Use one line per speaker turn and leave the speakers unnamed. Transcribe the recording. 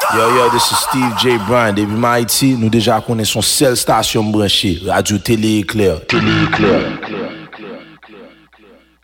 Yo, this is Steve J. Bryan. Depuis Haïti, nous déjà connaissons seule station branchée, Radio Télé Éclair.